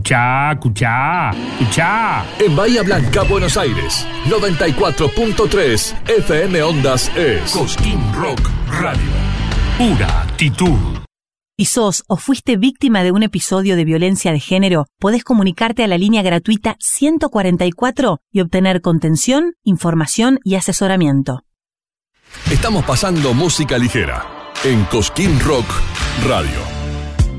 Escuchá. En Bahía Blanca, Buenos Aires, 94.3 FM Ondas es Cosquín Rock Radio. Pura actitud. Si sos o fuiste víctima de un episodio de violencia de género, podés comunicarte a la línea gratuita 144 y obtener contención, información y asesoramiento. Estamos pasando música ligera en Cosquín Rock Radio.